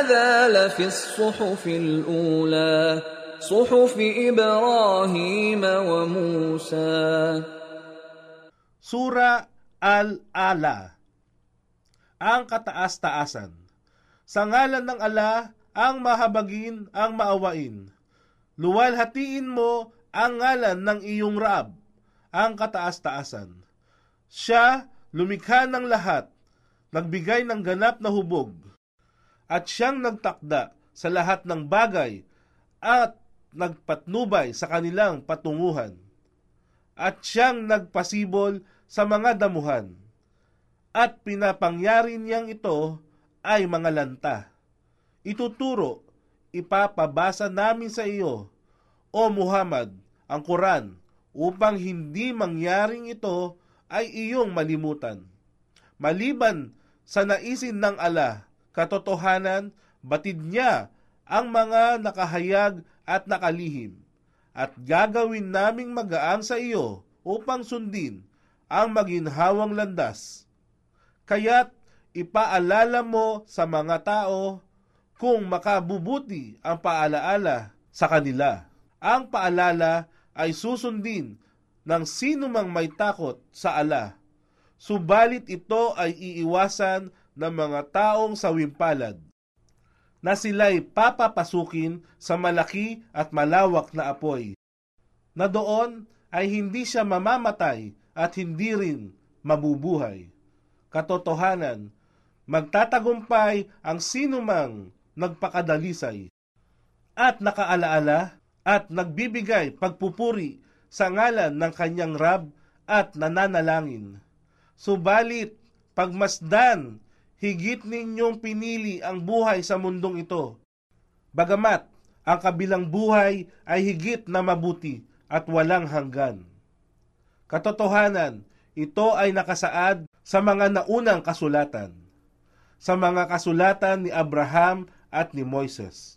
هذا لفي الصحف الأولى صحف إبراهيم وموسى. Sura Al-Ala, ang kataas-taasan. Sa ngalan ng Allah, ang mahabagin, ang maawain. Luwalhatiin mo ang ngalan ng iyong Raab, ang kataas-taasan. Siya lumikha ng lahat, nagbigay ng ganap na hubog, at siyang nagtakda sa lahat ng bagay at nagpatnubay sa kanilang patunguhan. At siyang nagpasibol sa mga damuhan, at pinapangyari niyang ito ay mga lanta. Ituturo, ipapabasa namin sa iyo, O Muhammad, ang Quran, upang hindi mangyaring ito ay iyong malimutan. Maliban sa naisin ng Allah, katotohanan, batid niya ang mga nakahayag at nakalihim, at gagawin naming magaang sa iyo upang sundin ang maginhawang landas. Kaya't ipaalala mo sa mga tao kung makabubuti ang paalaala sa kanila. Ang paalala ay susundin ng sino mang may takot sa Allah, subalit ito ay iiwasan ng mga taong sawimpalad, na sila'y papapasukin sa malaki at malawak na apoy, na doon ay hindi siya mamamatay at hindi rin mabubuhay. Katotohanan, magtatagumpay ang sinumang nagpakadalisay at nakaalaala at nagbibigay pagpupuri sa ngalan ng kanyang Rab at nananalangin. Subalit, pagmasdan, higit ninyong pinili ang buhay sa mundong ito. Bagamat, ang kabilang buhay ay higit na mabuti at walang hanggan. Katotohanan, ito ay nakasaad sa mga naunang kasulatan, sa mga kasulatan ni Abraham at ni Moises.